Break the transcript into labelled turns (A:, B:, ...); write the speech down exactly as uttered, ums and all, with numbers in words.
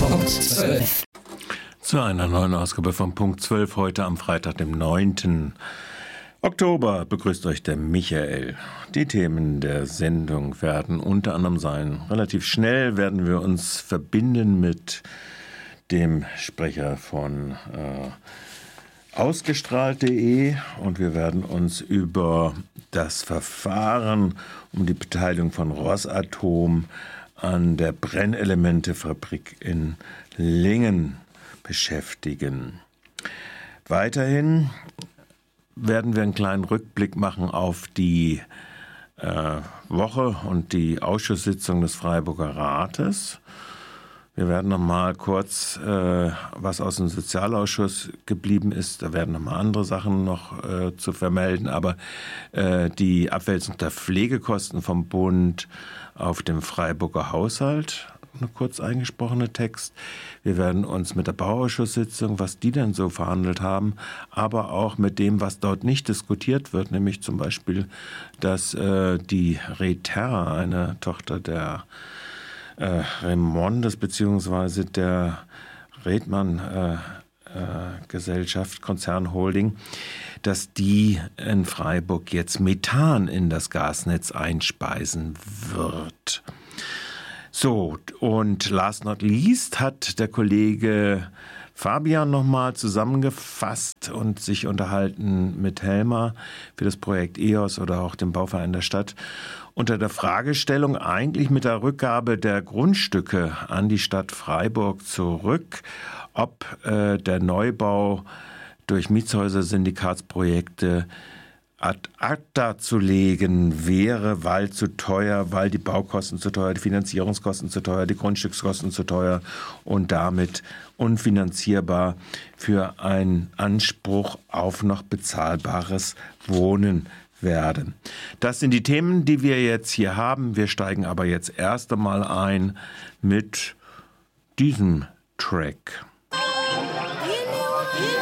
A: Punkt zwölf.
B: Zu einer neuen Ausgabe von Punkt zwölf heute am Freitag, dem neunten Oktober. Begrüßt euch der Michael. Die Themen der Sendung werden unter anderem sein. Relativ schnell werden wir uns verbinden mit dem Sprecher von äh, ausgestrahlt punkt de und wir werden uns über das Verfahren um die Beteiligung von Rosatom an der Brennelementefabrik in Lingen beschäftigen. Weiterhin werden wir einen kleinen Rückblick machen auf die äh, Woche und die Ausschusssitzung des Freiburger Rates. Wir werden noch mal kurz, äh, was aus dem Sozialausschuss geblieben ist, da werden noch mal andere Sachen noch äh, zu vermelden, aber äh, die Abwälzung der Pflegekosten vom Bund auf dem Freiburger Haushalt, eine kurz eingesprochene Text. Wir werden uns mit der Bauausschusssitzung, was die denn so verhandelt haben, aber auch mit dem, was dort nicht diskutiert wird, nämlich zum Beispiel, dass äh, die Reterra, eine Tochter der äh, Remondes beziehungsweise der Redmann äh, äh, Gesellschaft, Konzernholding, dass die in Freiburg jetzt Methan in das Gasnetz einspeisen wird. So, und last not least hat der Kollege Fabian nochmal zusammengefasst und sich unterhalten mit Helmer für das Projekt E O S oder auch dem Bauverein der Stadt unter der Fragestellung eigentlich mit der Rückgabe der Grundstücke an die Stadt Freiburg zurück, ob äh, der Neubau durch Mietshäuser-Syndikatsprojekte ad acta zu legen wäre, weil zu teuer, weil die Baukosten zu teuer, die Finanzierungskosten zu teuer, die Grundstückskosten zu teuer und damit unfinanzierbar für einen Anspruch auf noch bezahlbares Wohnen werden. Das sind die Themen, die wir jetzt hier haben. Wir steigen aber jetzt erst einmal ein mit diesem Track.